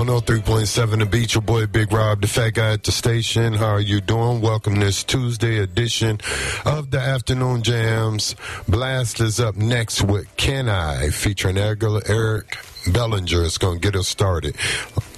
103.7 The Beat, your boy Big Rob, the fat guy at the station. How are you doing? Welcome this Tuesday edition of the Afternoon Jams. Blast is up next with Can I, featuring Eric Bellinger. It's going to get us started.